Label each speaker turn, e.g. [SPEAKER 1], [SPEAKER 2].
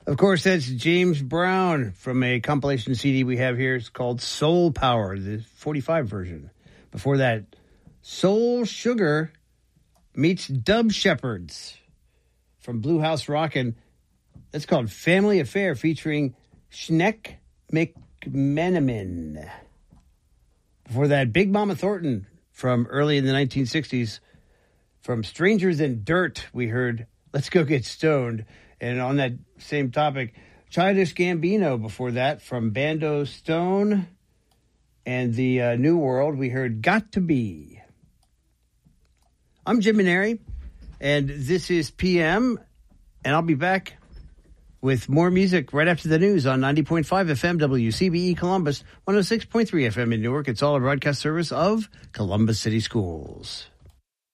[SPEAKER 1] Of course, that's James Brown from a compilation CD we have here. It's called Soul Power, the 45 version. Before that, Soul Sugar meets Dub Shepherds from Blue House Rockin'. That's called Family Affair featuring Schneck McMenamin. Before that, Big Mama Thornton from early in the 1960s. From Strangers in Dirt, we heard Let's Go Get Stoned. And on that same topic, Childish Gambino before that from Bando Stone. And the New World, we heard Got to Be. I'm Jim Maneri, and this is PM, and I'll be back with more music right after the news on 90.5 FM WCBE Columbus, 106.3 FM in Newark. It's all a broadcast service of Columbus City Schools.